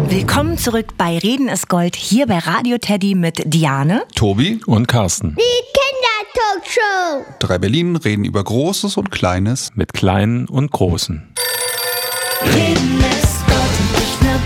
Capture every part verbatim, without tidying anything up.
Willkommen zurück bei Reden ist Gold, hier bei Radio Teddy mit Diane, Tobi und Carsten. Die Kindertalkshow. Drei Berlin reden über Großes und Kleines. Mit Kleinen und Großen. Reden ist Gold und nicht nur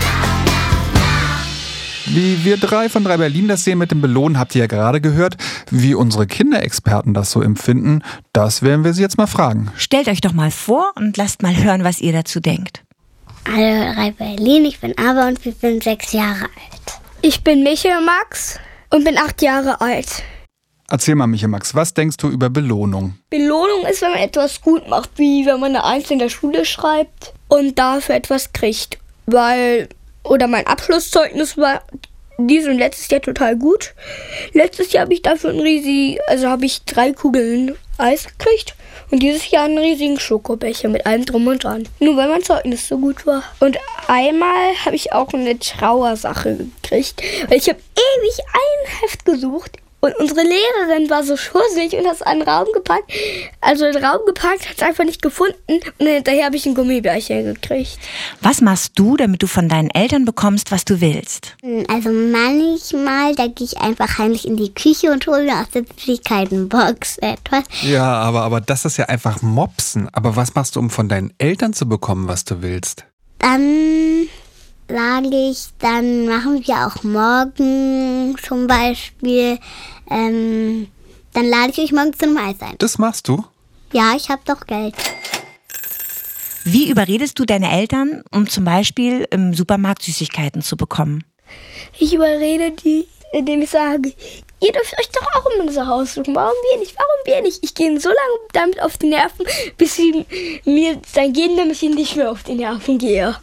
Wie wir drei von Drei Berlin das sehen mit dem Belohnen, habt ihr ja gerade gehört. Wie unsere Kinderexperten das so empfinden, das werden wir sie jetzt mal fragen. Stellt euch doch mal vor und lasst mal hören, was ihr dazu denkt. Hallo Drei Berlin, ich bin Ava und ich bin sechs Jahre alt. Ich bin Michael Max und bin acht Jahre alt. Erzähl mal, Michael Max, was denkst du über Belohnung? Belohnung ist, wenn man etwas gut macht, wie wenn man eine Eins in der Schule schreibt und dafür etwas kriegt. Weil, oder mein Abschlusszeugnis war dieses und letztes Jahr total gut. Letztes Jahr habe ich dafür ein riesig, also habe ich drei Kugeln Eis gekriegt und dieses Jahr einen riesigen Schokobecher mit allem drum und dran. Nur weil mein Zeugnis so gut war. Und einmal habe ich auch eine Trauersache gekriegt, weil ich habe ewig ein Heft gesucht. Und unsere Lehrerin war so schussig und hat es in einen Raum gepackt. Also in den Raum gepackt, hat es einfach nicht gefunden. Und hinterher habe ich ein Gummibärchen gekriegt. Was machst du, damit du von deinen Eltern bekommst, was du willst? Also manchmal, da gehe ich einfach heimlich in die Küche und hole mir aus der Süßigkeitenbox etwas. Ja, aber, aber das ist ja einfach Mopsen. Aber was machst du, um von deinen Eltern zu bekommen, was du willst? Dann sage ich, dann machen wir auch morgen zum Beispiel, ähm, dann lade ich euch morgen zum Eis ein. Das machst du? Ja, ich habe doch Geld. Wie überredest du deine Eltern, um zum Beispiel im Supermarkt Süßigkeiten zu bekommen? Ich überrede die, indem ich sage, ihr dürft euch doch auch immer so aussuchen. Warum wir nicht? Warum wir nicht? Ich gehe ihnen so lange damit auf die Nerven, bis sie mir dann gehen, damit ich ihnen nicht mehr auf die Nerven gehe.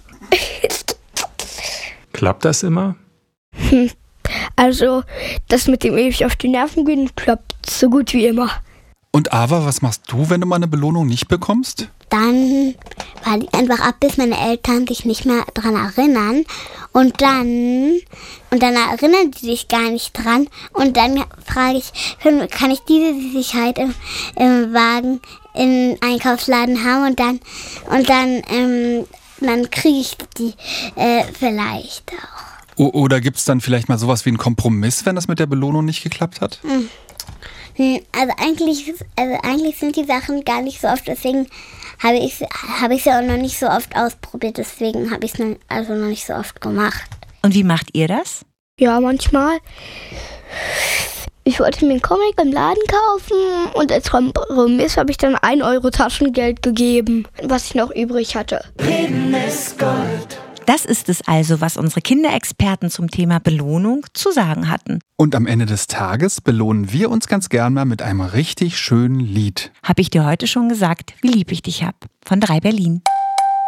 Klappt das immer? Hm. Also, das mit dem ewig auf die Nerven gehen klappt so gut wie immer. Und Ava, was machst du, wenn du mal eine Belohnung nicht bekommst? Dann warte ich einfach ab, bis meine Eltern sich nicht mehr dran erinnern. Und dann, und dann erinnern die sich gar nicht dran. Und dann frage ich, kann ich diese Süßigkeit im, im Wagen im Einkaufsladen haben? Und dann, und dann, ähm, dann kriege ich die äh, vielleicht auch. O- oder gibt es dann vielleicht mal sowas wie einen Kompromiss, wenn das mit der Belohnung nicht geklappt hat? Hm. Also eigentlich, also eigentlich sind die Sachen gar nicht so oft, deswegen habe ich habe ich sie auch noch nicht so oft ausprobiert, deswegen habe ich es also noch nicht so oft gemacht. Und wie macht ihr das? Ja, manchmal. Ich wollte mir einen Comic im Laden kaufen und als Kompromiss habe ich dann ein Euro Taschengeld gegeben, was ich noch übrig hatte. Reden ist Gold. Das ist es also, was unsere Kinderexperten zum Thema Belohnung zu sagen hatten. Und am Ende des Tages belohnen wir uns ganz gern mal mit einem richtig schönen Lied. Hab ich dir heute schon gesagt, wie lieb ich dich hab. Von Drei Berlin.